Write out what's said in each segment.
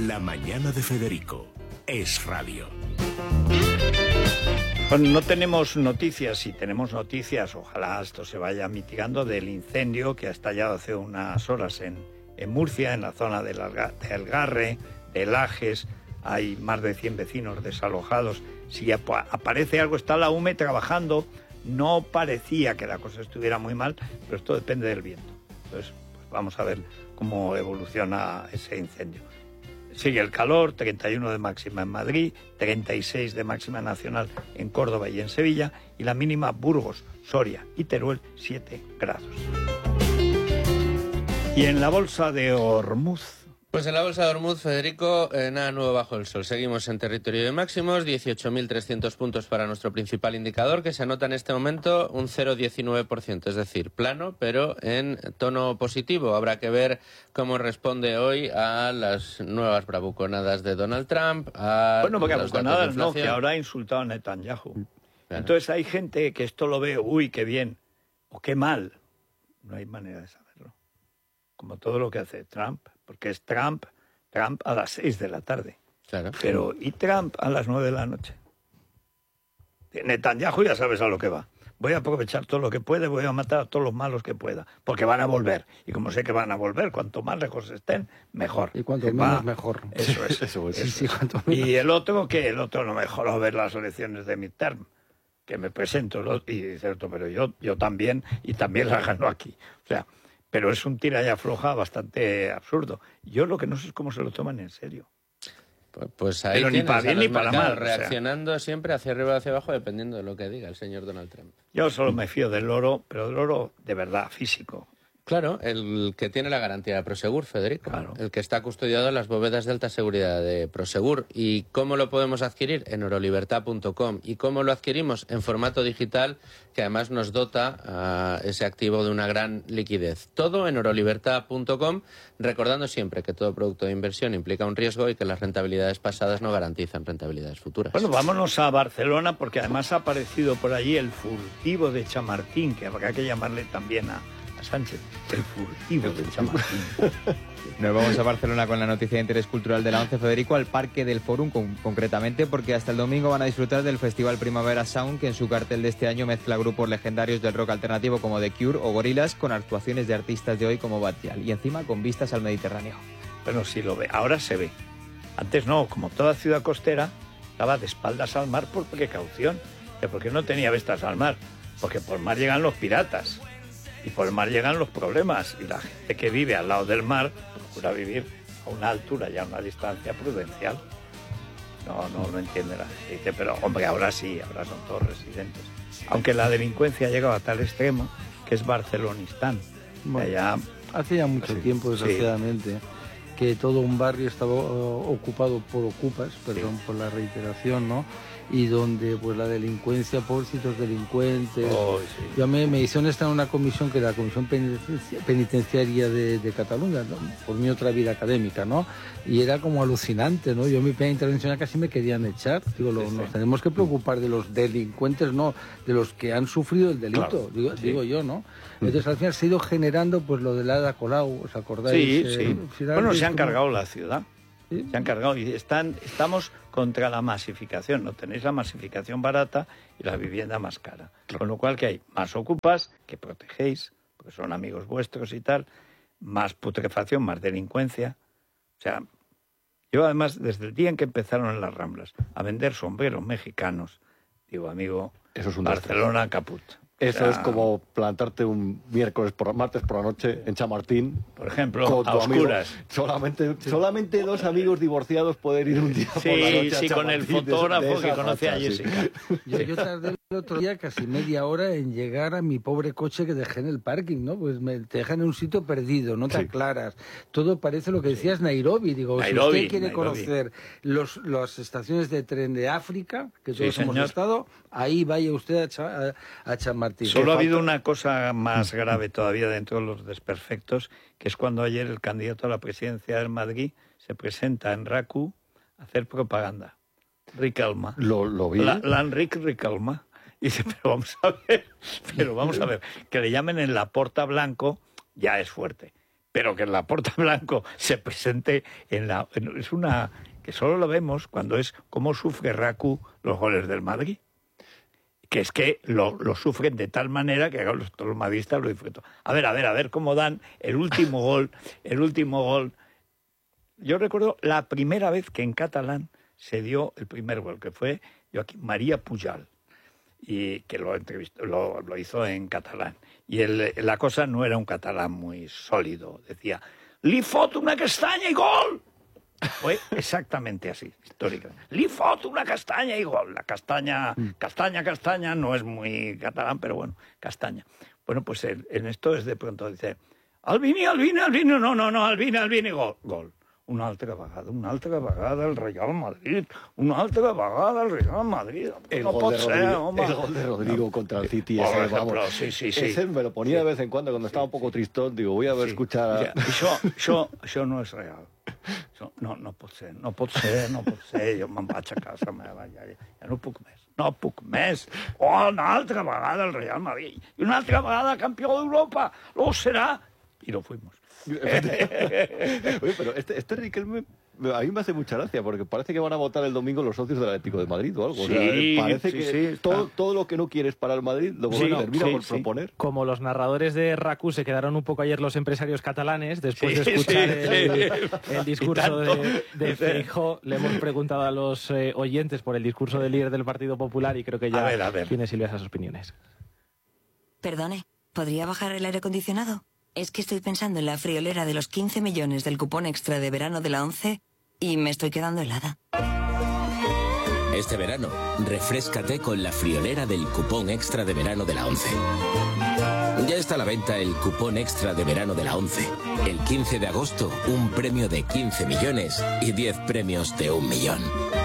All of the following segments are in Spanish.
La mañana de Federico es radio. Bueno, no tenemos noticias, si tenemos noticias, ojalá esto se vaya mitigando, del incendio que ha estallado hace unas horas en Murcia, en la zona de Elgarre, de Lajes. Hay más de 100 vecinos desalojados. Si aparece algo, está la UME trabajando. No parecía que la cosa estuviera muy mal, pero esto depende del viento. Entonces, pues vamos a ver cómo evoluciona ese incendio. Sigue el calor, 31 de máxima en Madrid, 36 de máxima nacional en Córdoba y en Sevilla, y la mínima Burgos, Soria y Teruel, 7 grados. Y en la bolsa de Ormuz... Pues en la bolsa de Ormuz, Federico, nada nuevo bajo el sol. Seguimos en territorio de máximos, 18.300 puntos para nuestro principal indicador, que se anota en este momento un 0,19%, es decir, plano, pero en tono positivo. Habrá que ver cómo responde hoy a las nuevas bravuconadas de Donald Trump. Bueno, porque bravuconadas no, que ahora ha insultado a Netanyahu. Claro. Entonces hay gente que esto lo ve, uy, qué bien, o qué mal. No hay manera de saberlo. Como todo lo que hace Trump. Porque es Trump a las 6 de la tarde. Claro. Pero ¿y Trump a las 9 de la noche? Netanyahu ya sabes a lo que va. Voy a aprovechar todo lo que puede, voy a matar a todos los malos que pueda, porque van a volver. Y como sé que van a volver, cuanto más lejos estén, mejor. Y cuanto menos, mejor. Eso es. Eso es. Sí, y el otro, ¿qué? El otro no me dejó ver las elecciones de midterm, que me presento, y dice, pero yo también, y también las gano aquí. O sea... Pero es un tira y afloja bastante absurdo. Yo lo que no sé es cómo se lo toman en serio. Pues ahí pero ni para bien ni para mal. Reaccionando siempre hacia arriba o hacia abajo, dependiendo de lo que diga el señor Donald Trump. Yo solo me fío del oro, pero del oro de verdad, físico. Claro, el que tiene la garantía de Prosegur, Federico. Claro. El que está custodiado en las bóvedas de alta seguridad de Prosegur. ¿Y cómo lo podemos adquirir? En orolibertad.com. ¿Y cómo lo adquirimos? En formato digital, que además nos dota a ese activo de una gran liquidez. Todo en orolibertad.com, recordando siempre que todo producto de inversión implica un riesgo y que las rentabilidades pasadas no garantizan rentabilidades futuras. Bueno, vámonos a Barcelona, porque además ha aparecido por allí el furtivo de Chamartín, que habrá que llamarle también a Sánchez, el furtivo de Chamartín. Nos vamos a Barcelona con la noticia de interés cultural de la 11, Federico, al Parque del Fórum concretamente, porque hasta el domingo van a disfrutar del Festival Primavera Sound, que en su cartel de este año mezcla grupos legendarios del rock alternativo como The Cure o Gorillaz con actuaciones de artistas de hoy como Batial, y encima con vistas al Mediterráneo. Bueno, sí lo ve, ahora se ve. Antes no, como toda ciudad costera, estaba de espaldas al mar por precaución. ¿Por qué no tenía vistas al mar? Porque por mar llegan los piratas. Y por el mar llegan los problemas, y la gente que vive al lado del mar procura vivir a una altura y a una distancia prudencial. No lo entiende la gente. Dice, pero hombre, ahora sí, ahora son todos residentes. Aunque la delincuencia ha llegado a tal extremo que es Barcelonistán. Bueno, hace ya mucho tiempo, desgraciadamente, que todo un barrio estaba ocupado por ocupas, perdón por la reiteración, ¿no? Y donde pues la delincuencia, pobrecitos delincuentes. Yo me hicieron estar en una comisión, que era la Comisión Penitenciaria de Cataluña, ¿no? Por mi otra vida académica, ¿no? Y era como alucinante, ¿no? Yo en mi primera intervención casi me querían echar. Digo, nos tenemos que preocupar de los delincuentes, no de los que han sufrido el delito, claro, digo yo, ¿no? Entonces al final se ha ido generando pues lo del Ada Colau, ¿os acordáis? Sí. Bueno, se han cargado la ciudad. ¿Sí? Se han cargado y estamos contra la masificación. No tenéis la masificación barata y la vivienda más cara. Con lo cual que hay más ocupas que protegéis, porque son amigos vuestros y tal, más putrefacción, más delincuencia. O sea, yo además, desde el día en que empezaron en las Ramblas a vender sombreros mexicanos, digo, amigo, eso es un Barcelona caput. Eso es como plantarte un martes por la noche en Chamartín. Por ejemplo, a oscuras. Solamente dos amigos divorciados poder ir un día por la noche a Chamartín, con el fotógrafo que conoce a Jessica. Yo tardé el otro día casi media hora en llegar a mi pobre coche que dejé en el parking, ¿no? Pues te dejan en un sitio perdido, no te aclaras. Todo parece lo que decías Nairobi. Digo, si usted quiere conocer las estaciones de tren de África, que todos hemos estado, ahí vaya usted a Chamartín. Solo ha habido una cosa más grave todavía dentro de los desperfectos, que es cuando ayer el candidato a la presidencia del Madrid se presenta en RAC1 a hacer propaganda. Riquelme. Lo vi. L'Enric Riquelme. Y dice, pero vamos a ver, que le llamen en la Porta Blanco ya es fuerte. pero que en Laporta Blanco se presente es una que solo lo vemos cuando es cómo sufre Raku los goles del Madrid. Que es que lo sufren de tal manera que todos los madridistas lo disfrutan. A ver cómo dan el último gol. Yo recuerdo la primera vez que en catalán se dio el primer gol, que fue Joaquín María Pujol, y que lo hizo en catalán. Y la cosa no era un catalán muy sólido. Decía, li fot una castaña y gol. Fue exactamente así, históricamente. Li fot una castaña y gol. La castaña no es muy catalán, pero bueno, castaña. Bueno, pues en esto es de pronto, dice, Albini, no, Albini, gol. Una altra vegada al Real Madrid. El gol de Rodrigo contra el City. Ese, vamos, sí. Ese me lo ponía de vez en cuando estaba un poco tristón. Digo, voy a escuchar... Això no és real. Això no pot ser. Jo me'n vaig a casa, ja no puc més. Una altra vegada el Real Madrid. I una altra vegada campió d'Europa. Lo será. Y lo fuimos. Oye, pero este Riquelme a mí me hace mucha gracia porque parece que van a votar el domingo los socios del Atlético de Madrid o algo. Sí, o sea, parece que sí, todo lo que no quieres para el Madrid lo termina por proponer. Como los narradores de RACU se quedaron un poco ayer los empresarios catalanes, después de escuchar el discurso de Feijóo, le hemos preguntado a los oyentes por el discurso del líder del Partido Popular y creo que ya a ver. tiene Silvia esas opiniones. Perdone, ¿podría bajar el aire acondicionado? Es que estoy pensando en la friolera de los 15 millones del cupón extra de verano de la ONCE y me estoy quedando helada. Este verano, refréscate con la friolera del cupón extra de verano de la ONCE. Ya está a la venta el cupón extra de verano de la ONCE. El 15 de agosto, un premio de 15 millones y 10 premios de 1 millón.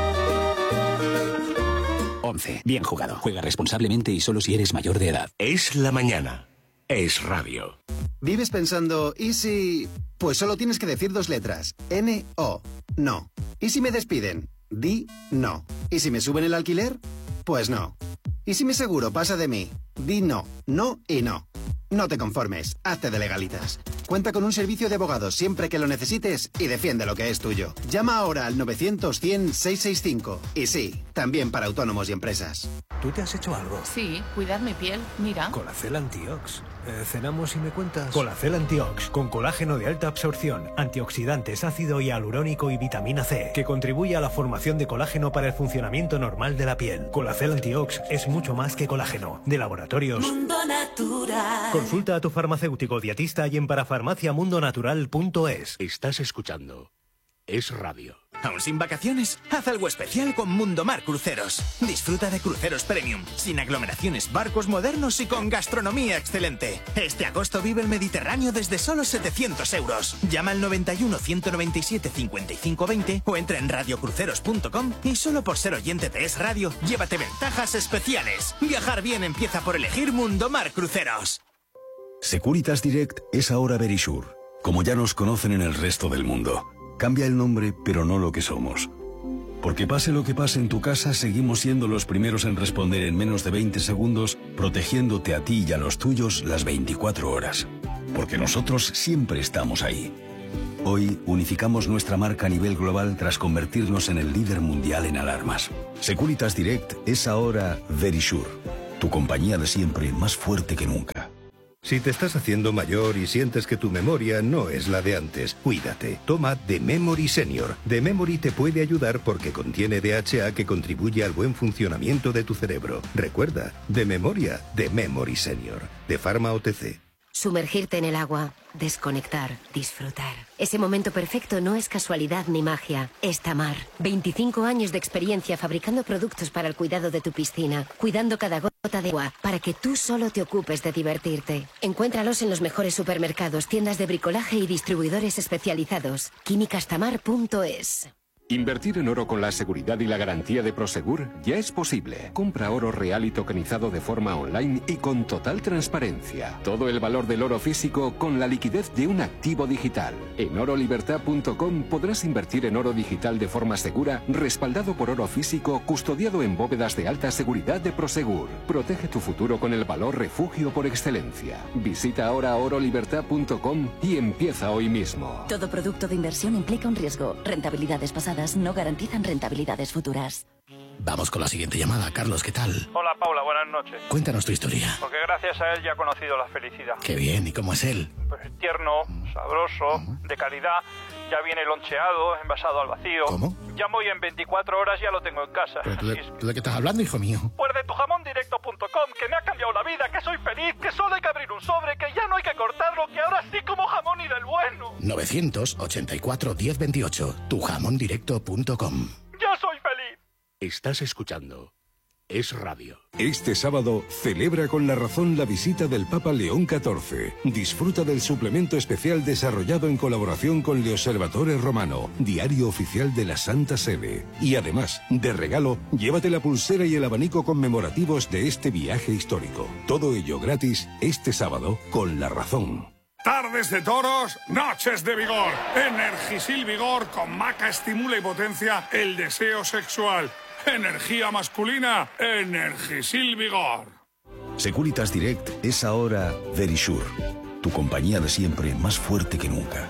ONCE. Bien jugado. Juega responsablemente y solo si eres mayor de edad. Es la mañana. Es radio. ¿Vives pensando, y si...? Pues solo tienes que decir 2 letras. N-O. No. ¿Y si me despiden? Di no. ¿Y si me suben el alquiler? Pues no. ¿Y si mi seguro pasa de mí? Di no. No y no. No te conformes. Hazte de legalitas. Cuenta con un servicio de abogados siempre que lo necesites y defiende lo que es tuyo. Llama ahora al 900-100-665. Y sí, también para autónomos y empresas. ¿Tú te has hecho algo? Sí, cuidar mi piel. Mira. Colacel Antiox. ¿Cenamos y me cuentas? Colacel Antiox, con colágeno de alta absorción, antioxidantes, ácido hialurónico y vitamina C, que contribuye a la formación de colágeno para el funcionamiento normal de la piel. Colacel Antiox es mucho más que colágeno. De Laboratorios Mundo Natural. Consulta a tu farmacéutico dietista y en parafarmaciamundonatural.es. Estás escuchando Es Radio. ¿Aún sin vacaciones? Haz algo especial con Mundomar Cruceros. Disfruta de cruceros premium, sin aglomeraciones, barcos modernos y con gastronomía excelente. Este agosto vive el Mediterráneo desde solo 700 euros. Llama al 91 197 55 20 o entra en radiocruceros.com y solo por ser oyente de Es Radio, llévate ventajas especiales. Viajar bien empieza por elegir Mundomar Cruceros. Securitas Direct es ahora Verisure, como ya nos conocen en el resto del mundo. Cambia el nombre, pero no lo que somos. Porque pase lo que pase en tu casa, seguimos siendo los primeros en responder en menos de 20 segundos, protegiéndote a ti y a los tuyos las 24 horas. Porque nosotros siempre estamos ahí. Hoy unificamos nuestra marca a nivel global tras convertirnos en el líder mundial en alarmas. Securitas Direct es ahora Verisure, tu compañía de siempre más fuerte que nunca. Si te estás haciendo mayor y sientes que tu memoria no es la de antes, cuídate. Toma The Memory Senior. The Memory te puede ayudar porque contiene DHA que contribuye al buen funcionamiento de tu cerebro. Recuerda, de memoria, The Memory Senior. De Pharma OTC. Sumergirte en el agua, desconectar, disfrutar. Ese momento perfecto no es casualidad ni magia, es Tamar. 25 años de experiencia fabricando productos para el cuidado de tu piscina, cuidando cada gota de agua, para que tú solo te ocupes de divertirte. Encuéntralos en los mejores supermercados, tiendas de bricolaje y distribuidores especializados. Químicastamar.es. Invertir en oro con la seguridad y la garantía de Prosegur ya es posible. Compra oro real y tokenizado de forma online y con total transparencia. Todo el valor del oro físico con la liquidez de un activo digital. En orolibertad.com podrás invertir en oro digital de forma segura, respaldado por oro físico, custodiado en bóvedas de alta seguridad de Prosegur. Protege tu futuro con el valor refugio por excelencia. Visita ahora orolibertad.com y empieza hoy mismo. Todo producto de inversión implica un riesgo. Rentabilidades pasadas no garantizan rentabilidades futuras. Vamos con la siguiente llamada. Carlos, ¿qué tal? Hola, Paula, buenas noches. Cuéntanos tu historia. Porque gracias a él ya he conocido la felicidad. Qué bien, ¿y cómo es él? Pues tierno, sabroso, de calidad. Ya viene loncheado, envasado al vacío. ¿Cómo? Ya voy en 24 horas, ya lo tengo en casa. ¿Pero tú de qué estás hablando, hijo mío? Pues de tujamondirecto.com, que me ha cambiado la vida, que soy feliz, que solo hay que abrir un sobre, que ya no hay que cortarlo, que ahora sí como jamón y del bueno. 984 1028, tujamondirecto.com. Yo soy feliz. Estás escuchando Es Radio. Este sábado celebra con La Razón la visita del Papa León XIV. Disfruta del suplemento especial desarrollado en colaboración con Le Osservatore Romano, diario oficial de la Santa Sede. Y además, de regalo, llévate la pulsera y el abanico conmemorativos de este viaje histórico. Todo ello gratis este sábado con La Razón. Tardes de toros, noches de vigor. Energisil Vigor con maca estimula y potencia el deseo sexual. Energía masculina, Energisil Vigor. Securitas Direct es ahora Verisure, tu compañía de siempre más fuerte que nunca.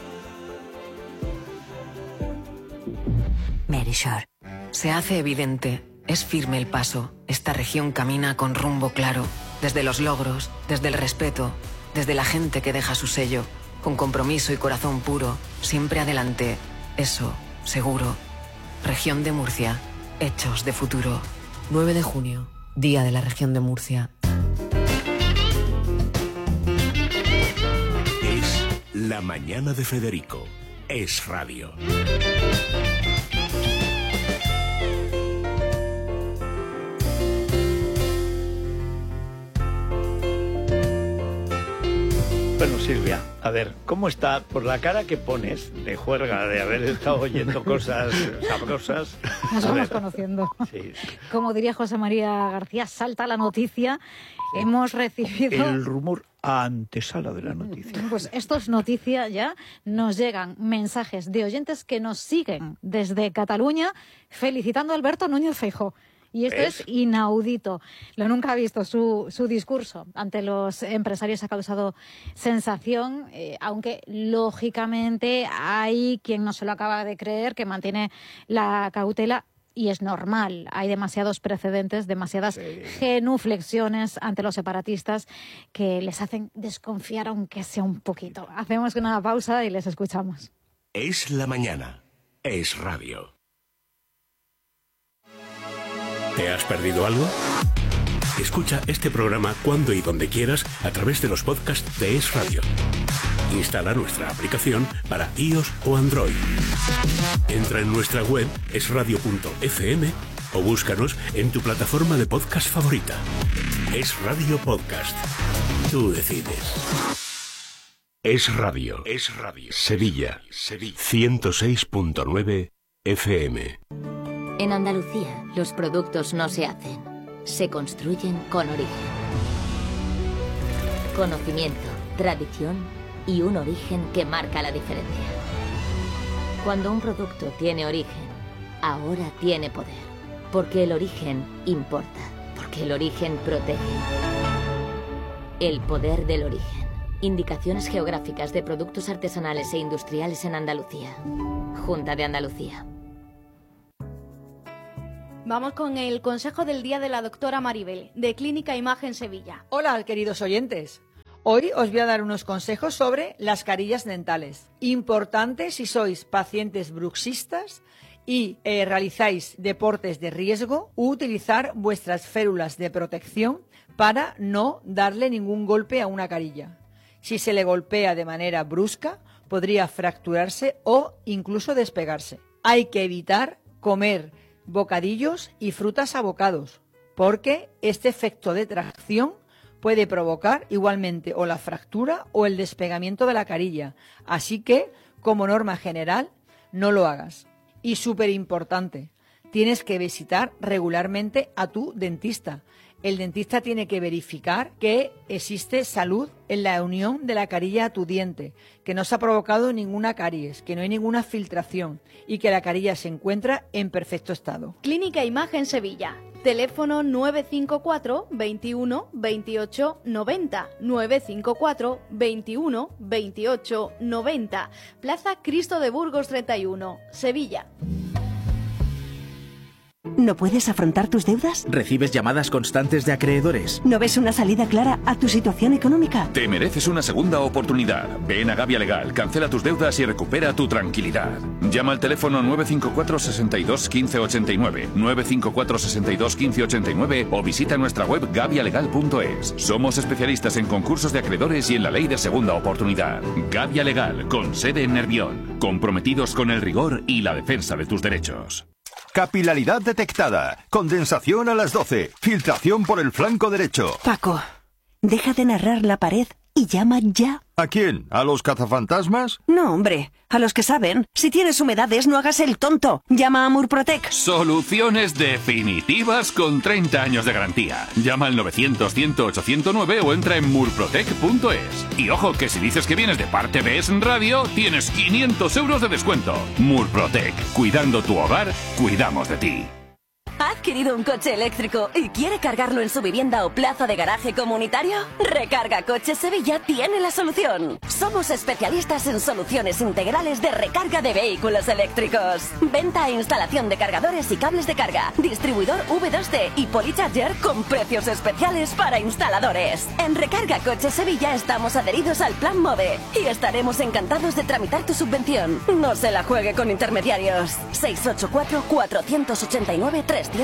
Verisure. Se hace evidente, es firme el paso. Esta región camina con rumbo claro, desde los logros, desde el respeto, desde la gente que deja su sello, con compromiso y corazón puro, siempre adelante. Eso, seguro. Región de Murcia. Hechos de futuro. 9 de junio, Día de la Región de Murcia. Es La Mañana de Federico. Es Radio. Bueno, Silvia, a ver, ¿cómo está? Por la cara que pones de juerga, de haber estado oyendo cosas sabrosas. Nos vamos conociendo. Sí, sí. Como diría José María García, salta la noticia. Sí. Hemos recibido... El rumor antesala de la noticia. Pues esto es noticia ya. Nos llegan mensajes de oyentes que nos siguen desde Cataluña felicitando a Alberto Núñez Feijóo. Y esto es inaudito. Lo nunca ha visto. Su discurso ante los empresarios ha causado sensación, aunque lógicamente hay quien no se lo acaba de creer, que mantiene la cautela. Y es normal, hay demasiados precedentes, demasiadas genuflexiones ante los separatistas que les hacen desconfiar aunque sea un poquito. Hacemos una pausa y les escuchamos. Es la mañana. Es Radio. ¿Te has perdido algo? Escucha este programa cuando y donde quieras a través de los podcasts de Es Radio. Instala nuestra aplicación para iOS o Android. Entra en nuestra web esradio.fm o búscanos en tu plataforma de podcast favorita. Es Radio Podcast. Tú decides. Es Radio. Es Radio. Sevilla. 106.9 FM. En Andalucía, los productos no se hacen, se construyen con origen. Conocimiento, tradición y un origen que marca la diferencia. Cuando un producto tiene origen, ahora tiene poder. Porque el origen importa, porque el origen protege. El poder del origen. Indicaciones geográficas de productos artesanales e industriales en Andalucía. Junta de Andalucía. Vamos con el consejo del día de la doctora Maribel, de Clínica Imagen Sevilla. Hola, queridos oyentes. Hoy os voy a dar unos consejos sobre las carillas dentales. Importante si sois pacientes bruxistas y realizáis deportes de riesgo, utilizar vuestras férulas de protección para no darle ningún golpe a una carilla. Si se le golpea de manera brusca, podría fracturarse o incluso despegarse. Hay que evitar comer bocadillos y frutas a bocados, porque este efecto de tracción puede provocar igualmente o la fractura o el despegamiento de la carilla. Así que, como norma general, no lo hagas. Y súper importante, tienes que visitar regularmente a tu dentista. El dentista tiene que verificar que existe salud en la unión de la carilla a tu diente, que no se ha provocado ninguna caries, que no hay ninguna filtración y que la carilla se encuentra en perfecto estado. Clínica Imagen Sevilla. Teléfono 954 21 28 90. 954 21 28 90. Plaza Cristo de Burgos 31, Sevilla. ¿No puedes afrontar tus deudas? ¿Recibes llamadas constantes de acreedores? ¿No ves una salida clara a tu situación económica? Te mereces una segunda oportunidad. Ven a Gavia Legal, cancela tus deudas y recupera tu tranquilidad. Llama al teléfono 954 62 15 89, 954 62 15 89 o visita nuestra web gavialegal.es. Somos especialistas en concursos de acreedores y en la ley de segunda oportunidad. Gavia Legal, con sede en Nervión, comprometidos con el rigor y la defensa de tus derechos. Capilaridad detectada. Condensación a las 12. Filtración por el flanco derecho. Paco, deja de narrar la pared y llama ya. ¿A quién? ¿A los cazafantasmas? No, hombre, a los que saben. Si tienes humedades, no hagas el tonto. Llama a Murprotec. Soluciones definitivas con 30 años de garantía. Llama al 900-108-109 o entra en murprotec.es. Y ojo, que si dices que vienes de parte de Es Radio, tienes 500 euros de descuento. Murprotec. Cuidando tu hogar, cuidamos de ti. ¿Ha adquirido un coche eléctrico y quiere cargarlo en su vivienda o plaza de garaje comunitario? Recarga Coches Sevilla tiene la solución. Somos especialistas en soluciones integrales de recarga de vehículos eléctricos. Venta e instalación de cargadores y cables de carga. Distribuidor V2D y Polycharger con precios especiales para instaladores. En Recarga Coches Sevilla estamos adheridos al Plan MOVE y estaremos encantados de tramitar tu subvención. No se la juegue con intermediarios. 684-489-341.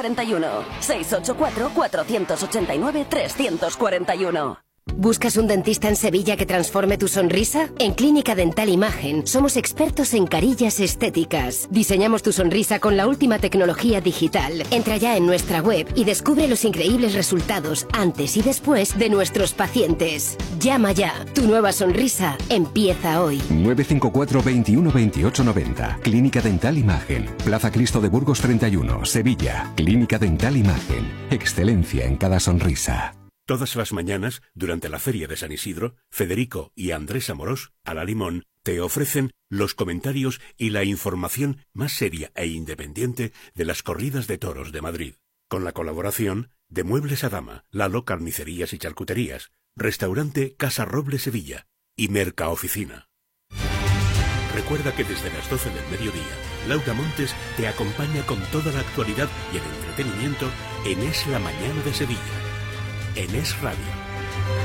684-489-341. ¿Buscas un dentista en Sevilla que transforme tu sonrisa? En Clínica Dental Imagen somos expertos en carillas estéticas. Diseñamos tu sonrisa con la última tecnología digital. Entra ya en nuestra web y descubre los increíbles resultados antes y después de nuestros pacientes. Llama ya. Tu nueva sonrisa empieza hoy. 954 21 28 90. Clínica Dental Imagen. Plaza Cristo de Burgos 31, Sevilla. Clínica Dental Imagen. Excelencia en cada sonrisa. Todas las mañanas, durante la Feria de San Isidro, Federico y Andrés Amorós, a la Limón, te ofrecen los comentarios y la información más seria e independiente de las corridas de toros de Madrid. Con la colaboración de Muebles a Dama, Lalo Carnicerías y Charcuterías, Restaurante Casa Roble Sevilla y Mercaoficina. Recuerda que desde las 12 del mediodía, Laura Montes te acompaña con toda la actualidad y el entretenimiento en Es la Mañana de Sevilla. En Es Radio.